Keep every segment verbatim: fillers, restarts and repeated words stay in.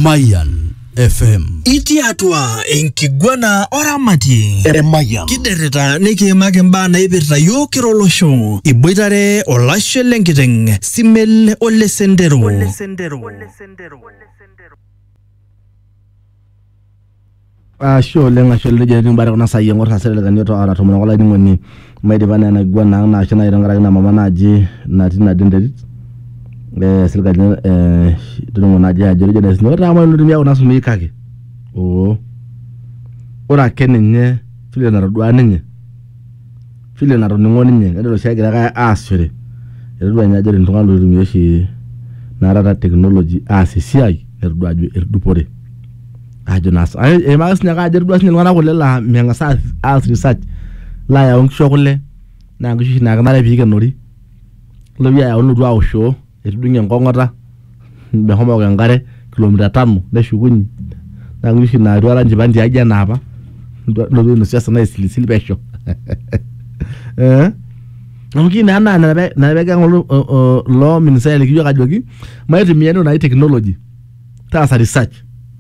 Mayan F M. Iti atua enkiguana oramati Mayan. Kidereta nikimaki mbaa naipirta yiok kira olosho. Iboitare olashe lenkiteng Simel Ole Sendero. Ole Sendero. Asho lenga asho leje ndimbare kuna sayi ngor sasere ganyoto ara to mona ngoni maidi bana na gwana na achana irangara na mama naji na tina dendedit eh silga eh tuno naji ajore jene sinyo ta ma ndu miya na sumi kake o ora kenenye file na rodwa nenye file na rodwa nenye ngado shagira ka asure rodwa nya jere ntunga ndu miyoshi na rata technology asisiai rodwa erdupore ajo nas e magas nya ka jer duas ngana ko lela menga sa as research la ya on shokole na ngishu na kana le bige nori lo ya ya onu dwa osho etudunya ngongota be homo ga ngare kilomita tano na shugunyi na ngishu na dwala njibandi aja na hapa lo no siasa na isili sili besho eh ngi na na na be na be ga ngolo lo minisele kijo ka jogi maiti mieno na technology ta sa research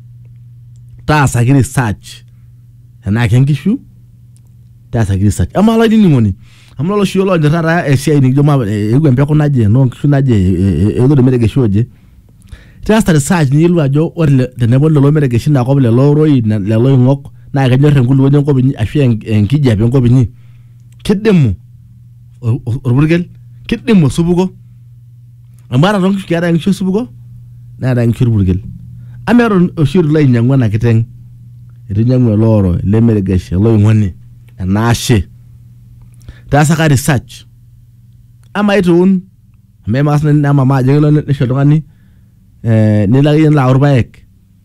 taasa ki research na kenkishu taasa ki research amala dini ngoni amalo shiolo ndara esia ni joma egwempe ko naje no kishu naje ego de merege shoje taasa research ni lu ajo orle de nebo lo merege shina ko le lo roi le lo ngok na ga nyorre ngulu wonyo ko binyi afia enkija be ko binyi kiddemu orburgel kiddemu subugo amara ron kishu ara ngishu subugo na da ngishu burgel amero oshiru la nyangwa na kiteng etinyangwa loro le meregeshe lo ngone na ashe tasa ka research ama itun me masna na mama jengelo ne shodongani eh ni la yen la urbaek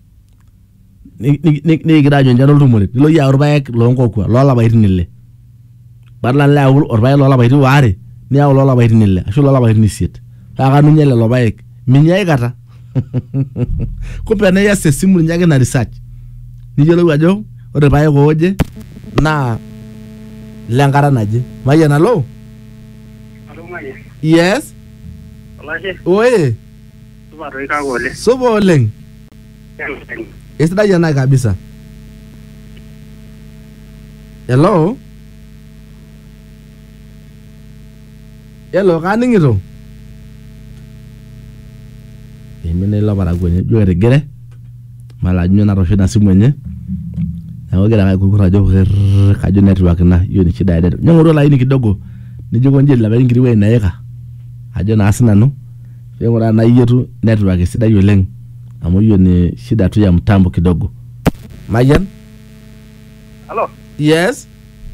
ni ni ni grajo njano rumure lo ya urbaek lo ngokwa lo la baytinille barlan la urbaek lo la bayti ware ni aw lo la baytinille ashu lo la baytini sit ta ga nu nyele lo baek minyai kata kupena ya sesimu nyage na research ni jelo wajo ore baye ko oje na langara naje maya na lo alo maya yes olaje oe tuba roika gole sobo leng esda yana kabisa hello hello kaningiro emene la baragwenye jo regere mala nyo na roshena simwenye na wogera ka kukura jo ka jo network na yo ni shida ede nyongoro la ini kidogo ni jogo nje la bingiri we na yeka ajo na asina no yongora na yetu network sida yo leng amo yo ni shida tu ya mtambo kidogo mayan hello yes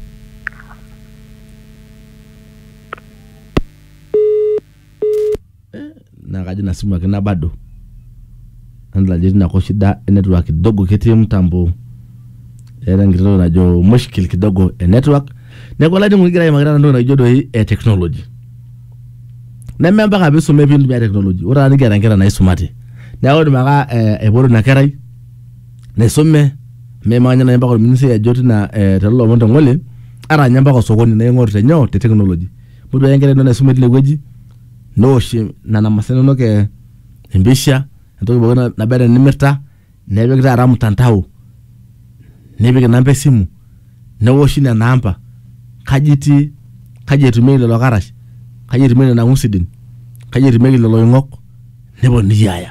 na kaji na simu yake na bado andla jeri na koshida network kidogo kiti mtambo era ngiro na jo mushkil kidogo e network ne ko ladi mugira magira ndo na jodo e technology na memba ka biso mebi ndu ya technology ora ni gara ngera na isumati na wodi maka e boru na kerai na summe me manya na memba ko minisi ya joti na telo mondo ngole ara nyamba ko sokoni na ngorte nyo te technology mudo yengere ndo na sumati le gweji no shi na na maseno no ke mbisha ndo bogona na bere nimerta nebe gira ramu tantao nebe ke nambe simu no shi na namba kajiti kajetu mele lo garash kajetu mele na musidin kajetu mele lo ngok nebo niyaya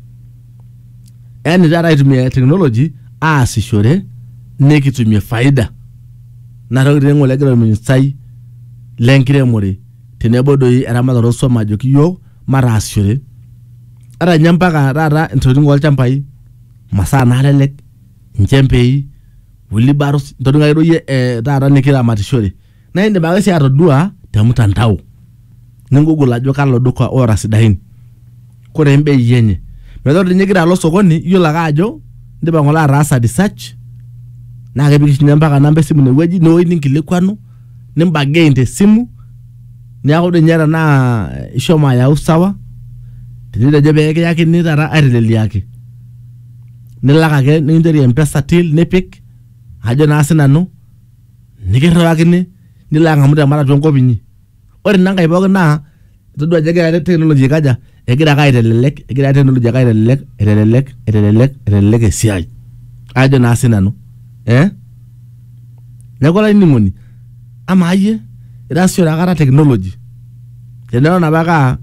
eni dara itumia technology asishore nekitumia faida na rogire ngole gira minsai lenkire more tenebo doi aramada roso majoki yo marasure ara nyamba ka rara ntodi ngol champai masana halelek njempei wuli barus ntodi ngaido ye eh rara nikira matishore na inde bagasi arodua temutandao ngugula jo kalo duka ora sidahin kore mbe yenye medo nyigira lo sokoni yo lagajo ndiba ngola rasa research na ke bikish nyamba ka nambe simu ne weji no inkile kwano nimba gende simu ni ako de nyara na ishoma ya usawa tinida jebe yake ni dara arileli yake nilaka ke ni nderi mpesa til nepik hajo na asina no nikira wake ni nilanga muda mara tongo binyi ori nanga iboga na tudwa jege ya technology kaja egira aka aitelelek egira technology aka aitelelek aitelelek aitelelek aitelelek esiai ajo naa sinanu eh neeku olainining'oni ama ayie irasio akata technology tenelo nabaka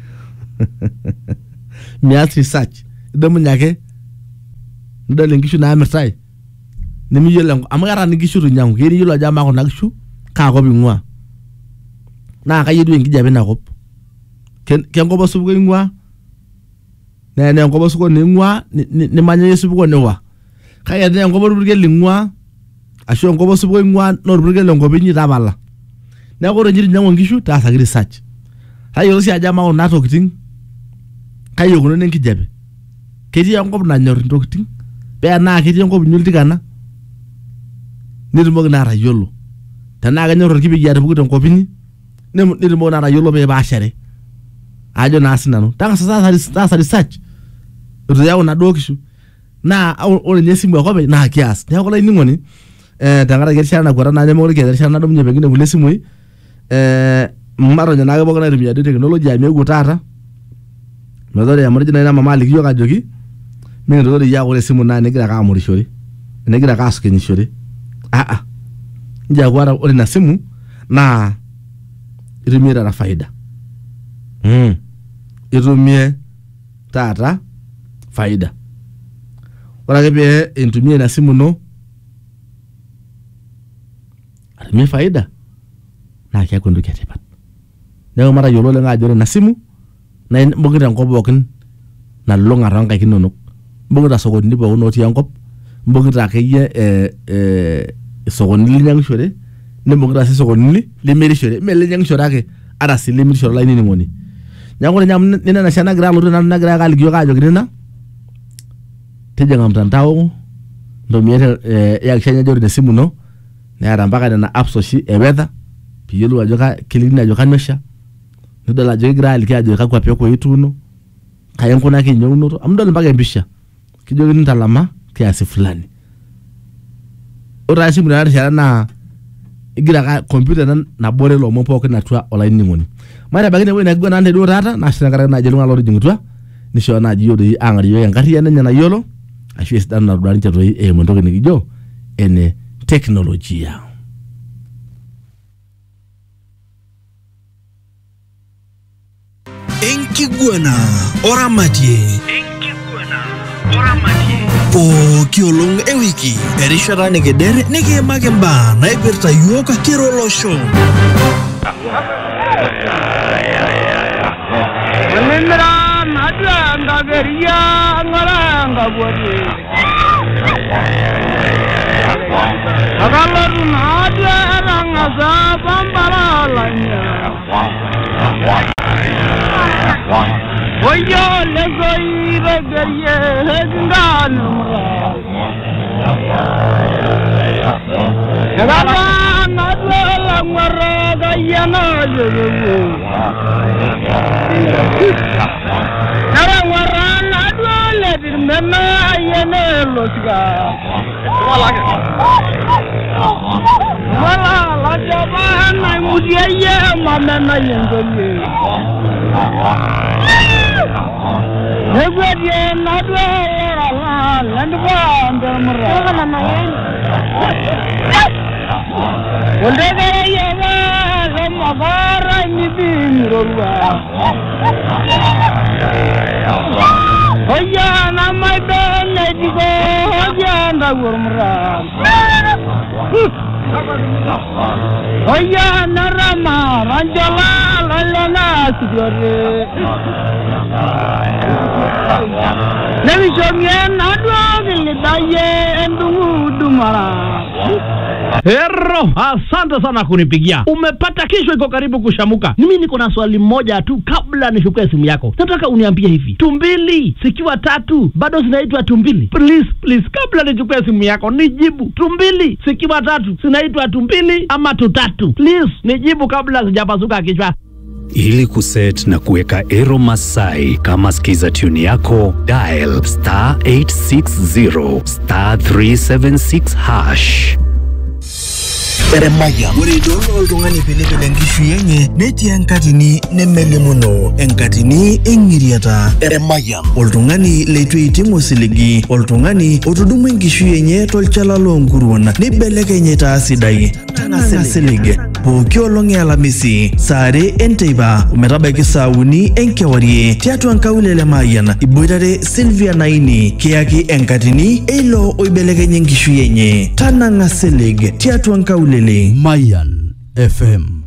mias research idumunye ake nidol inkishu naamirtai nemiyiolo amu keeta nkishu tunyangu keyiolo ajo ama kuna kishu kaakop ing'ua naa kayieu enkijape inakop kenkop osupuko ing'ua nee nee enkop osupuko ing'ua nimanya osupuko niwa kake nee enkop orpurkel ing'ua ashu enkop osupuko ing'ua norpurkel enkop inyi tapala neeku ore njiri nyangu nkishu taasaki research kayiolo si ajo ama kuna tokiting kayiolo enkijape ketii enkop nanyor ntokiting pee naa ketii enkop nyultikana nitumoki naa atayiolo tenaa kenyor orkipigi atupuku tenkop inyi nitumoki naa atayiolo pee paashare ajo naa sinanu tangasa taasa research itu yau naduo kishu naa ore nye simu yako naa kias neeku olainining'oni eh tenkaraki erishata nakwata naa nemekure kiata erishata nadumunye pengine kulie simui eh matonya naake pookin aitumia technology ameeku taata metore amoriji na mama aliki yiok ajoki mintoki yaa ore simu naa negira aka amorishore negira aka asukenyishore a a nja kwara ore na simu naa itumie tata faida mm itumie tata faida ore ake pee intumie na simu no atumie faida naa kiaku entoki etipat neeku matayiolo lenga ajo ore na simu na mbungita enkop pookin nalulung'a toonkaik inonok mbungita sokonini pookin otii enkop mbungita akeyie eh eh sokonini linyang'ishore nimbungita si sokonini limirishore melinyang'ishore ake ara si limirishore olainining'oni neeku ore nyam nina na shana gira alotu nanu nagira aka aliki yiok ajoki nina tijing'a mtandao ntumia eh yakishanya ajo ore simu no neeta mpaka nena apps oshi e weather piyiolou ajo kilikini ajo kanyosha nidol ajo kigira aliki ajo kakwa peko ituuno kaya nkunaki nyeunoto amdol mpaka empisha kijoki nitalama kiasi fulani ora simu na rishara na igira ka computer na nabore lomo pookin atua olainining'oni mara bagine wewe nagwa nande do tata na shira kara na jelunga lori jingutwa nisho na jiyo dei angari yo engari ya nenya na yolo ashu esidano na rudani chatoi e montoki nikijo ene teknolojia Enkiguana oramatie Enkiguana oramatie pooki olong ewiki erishata nikidere nikiimaki mbaa naipirta yiok kiro olosho Mimira nadwa ngageria ngara ngabodi Agalaru nadwa rangaza bambara lanya Oyo lezoi regerie hezindanu Agalaru nadwa ngara gayana jegeru Nara ngara nadwa ledir mena yene losga Wala la jaba na mudiye mamena yengole Negwedie nadwa la landwa ndamra na mayen Ondegere yega lemagara nibimrolwa Oya na maidone digo oya ndagurmra Oya narama ranjala lalana sigore Nemi shomye nadwa gilidaye endungu dumara Hero, asante sana kunipigia. Umepata kesho iko karibu kushamuka. Mimi niko na swali moja tu kabla nishukue simu yako. Nataka uniambie hivi. Tumbili zikiwa tatu bado zinaitwa tumbili? Please, please kabla nichukue simu yako nijibu. Tumbili zikiwa tatu zinaitwa tumbili ama tutatu? Please nijibu kabla sijapasuka kichwa. Ili kuset na kuweka Ero Masai kama skiza tune yako, dial star eight six zero star three seven six hash. Eremayian. Ore idol oltung'ani pilepil enkishui enye netii enkatini nemelimuno, enkatini eng'iriata. Eremayian. Oltung'ani leitu eitimu osiligi, oltung'ani otudumua enkishui enye tolchala loonkuruon neibelekenye taa sidai. Tang'asa silig pooki olong' e Alamisi saa are enteipa ometabaiki saa uni enkewarie tiatua nkaulele Mayian iboitare Sylvia Naini kiyaki enkatini eilo oibelekenye enkishui enye. Tanang'a silig tiatua nkaulele Mayian F M.